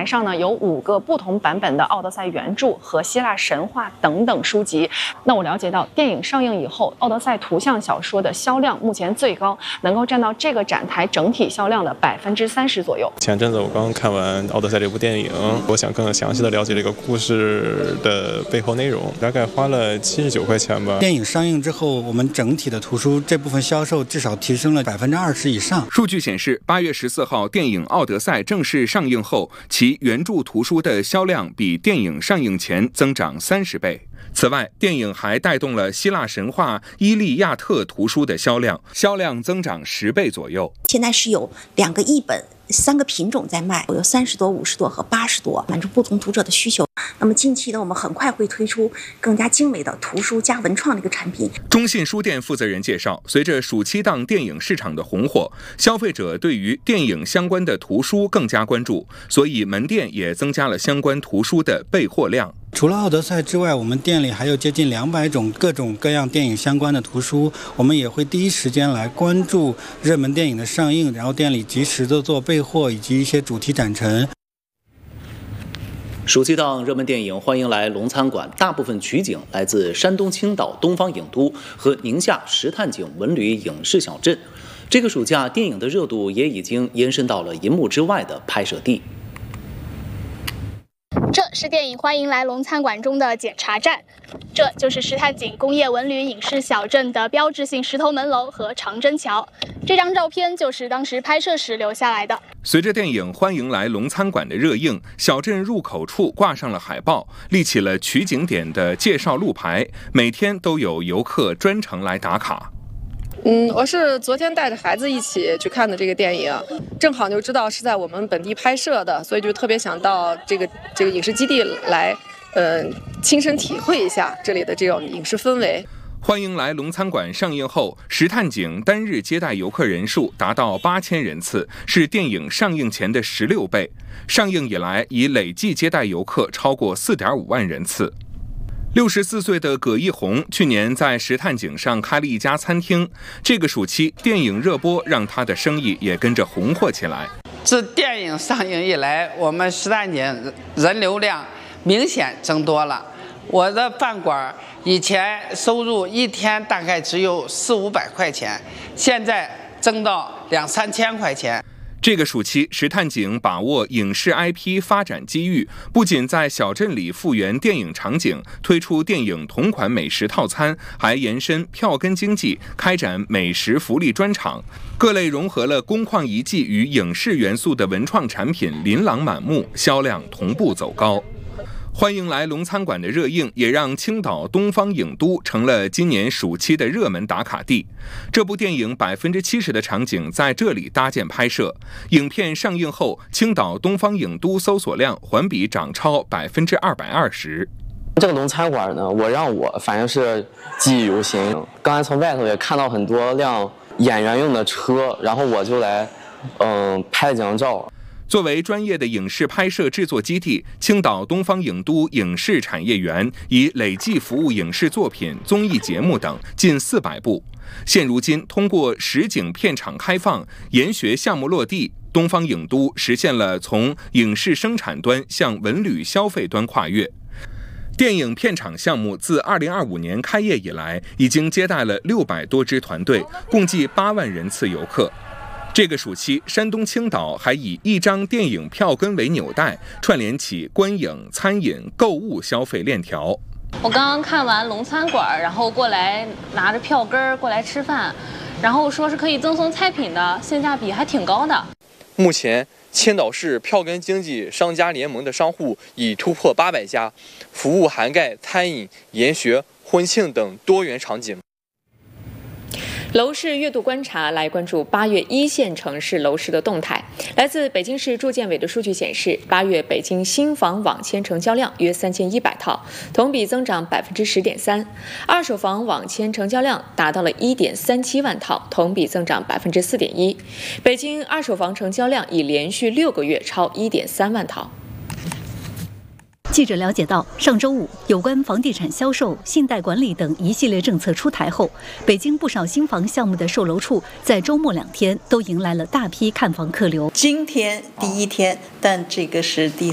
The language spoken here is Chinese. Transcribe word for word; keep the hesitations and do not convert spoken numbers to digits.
台上呢有五个不同版本的《奥德赛》原著和希腊神话等等书籍。那我了解到，电影上映以后，《奥德赛》图像小说的销量目前最高，能够占到这个展台整体销量的百分之三十左右。 前阵子我刚看完《奥德赛》这部电影，我想更详细的了解这个故事的背后内容，大概花了七十九块钱吧。 电影上映之后，我们整体的图书这部分销售至少提升了百分之二十以上。 数据显示，八月十四号电影《奥德赛》正式上映后，其原著图书的销量比电影上映前增长三十倍。此外，电影还带动了希腊神话《伊利亚特》图书的销量，销量增长十倍左右。 现在是有两个译本、三个品种在卖，有三十多、五十多和八十多，满足不同读者的需求。那么近期呢，我们很快会推出更加精美的图书加文创的一个产品。 中信书店负责人介绍，随着暑期档电影市场的红火，消费者对于电影相关的图书更加关注，所以门店也增加了相关图书的备货量。 除了奥德赛之外，我们店里还有接近两百种各种各样电影相关的图书，我们也会第一时间来关注热门电影的上映，然后店里及时的做备货以及一些主题展陈。 暑期档热门电影欢迎来龙餐馆，大部分取景来自山东青岛东方影都和宁夏石炭井文旅影视小镇。这个暑假，电影的热度也已经延伸到了银幕之外的拍摄地。 这是电影《欢迎来龙餐馆》中的检查站，这就是石炭井工业文旅影视小镇的标志性石头门楼和长征桥。这张照片就是当时拍摄时留下来的。 随着电影《欢迎来龙餐馆》的热映，小镇入口处挂上了海报，立起了取景点的介绍路牌，每天都有游客专程来打卡。 嗯，我是昨天带着孩子一起去看的这个电影，正好就知道是在我们本地拍摄的，所以就特别想到这个这个影视基地来，呃，亲身体会一下这里的这种影视氛围。 欢迎来龙餐馆上映后，石炭井单日接待游客人数达到八千人次，是电影上映前的十六倍。上映以来，已累计接待游客超过四点五万人次。六十四岁的葛一红去年在石炭井上开了一家餐厅，这个暑期电影热播让他的生意也跟着红火起来。 自电影上映以来，我们石炭井人流量明显增多了。我的饭馆以前收入一天大概只有四五百块钱，现在增到两三千块钱。 这个暑期，石炭井把握影视 I P 发展机遇，不仅在小镇里复原电影场景，推出电影同款美食套餐，还延伸票根经济，开展美食福利专场，各类融合了工矿遗迹与影视元素的文创产品琳琅满目，销量同步走高。欢迎来龙餐馆的热映，也让青岛东方影都成了今年暑期的热门打卡地。这部电影百分之七十的场景在这里搭建拍摄。影片上映后，青岛东方影都搜索量环比涨超百分之二百二十。 这个龙餐馆呢，我让我反正是记忆犹新。刚才从外头也看到很多辆演员用的车，然后我就来，嗯，拍了几张照。 作为专业的影视拍摄制作基地，青岛东方影都影视产业园已累计服务影视作品、综艺节目等近四百部。现如今，通过实景片场开放、研学项目落地，东方影都实现了从影视生产端向文旅消费端跨越。电影片场项目自二零二五年开业以来，已经接待了六百多支团队，共计八万人次游客。这个暑期，山东青岛还以一张电影票根为纽带，串联起观影、餐饮、购物消费链条。 我刚刚看完龙餐馆，然后过来拿着票根过来吃饭，然后说是可以赠送菜品的，性价比还挺高的。 目前，青岛市票根经济商家联盟的商户已突破八百家，服务涵盖餐饮、研学、婚庆等多元场景。 楼市月度观察来关注八月一线城市楼市的动态。来自北京市住建委的数据显示，八月北京新房网签成交量约三千一百套，同比增长百分之十点三；二手房网签成交量达到了一点三七万套，同比增长百分之四点一。北京二手房成交量已连续六个月超一点三万套。 记者了解到，上周五有关房地产销售、信贷管理等一系列政策出台后，北京不少新房项目的售楼处在周末两天都迎来了大批看房客流。 今天第一天，但这个是第